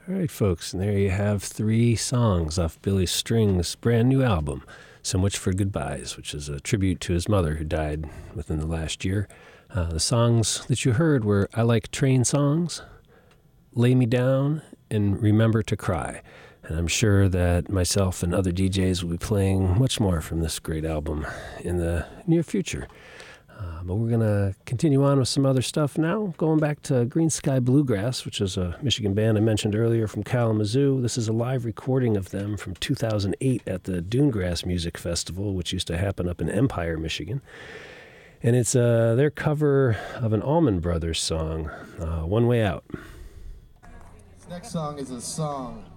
All right, folks, and there you have 3 songs off Billy String's brand new album, So Much for Goodbyes, which is a tribute to his mother who died within the last year. The songs that you heard were I Like Train Songs, Lay Me Down, and Remember to Cry. And I'm sure that myself and other DJs will be playing much more from this great album in the near future. But we're going to continue on with some other stuff now, going back to Green Sky Bluegrass, which is a Michigan band I mentioned earlier from Kalamazoo. This is a live recording of them from 2008 at the Dunegrass Music Festival, which used to happen up in Empire, Michigan. And it's their cover of an Allman Brothers song, One Way Out. This next song is a song